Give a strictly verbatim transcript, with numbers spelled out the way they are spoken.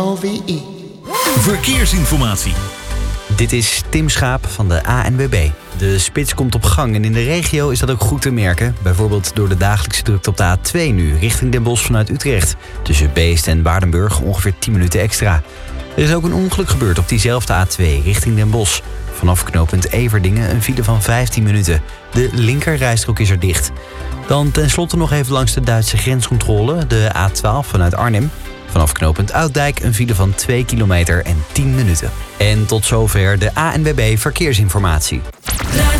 O V I. Verkeersinformatie. Dit is Tim Schaap van de A N W B. De spits komt op gang en in de regio is dat ook goed te merken. Bijvoorbeeld door de dagelijkse drukte op de A twee nu, richting Den Bosch vanuit Utrecht. Tussen Beest en Waardenburg ongeveer tien minuten extra. Er is ook een ongeluk gebeurd op diezelfde A twee, richting Den Bosch. Vanaf knooppunt Everdingen een file van vijftien minuten. De linkerrijstrook is er dicht. Dan tenslotte nog even langs de Duitse grenscontrole, de A twaalf vanuit Arnhem. Vanaf knooppunt Ouddijk een file van twee kilometer en tien minuten. En tot zover de A N W B Verkeersinformatie.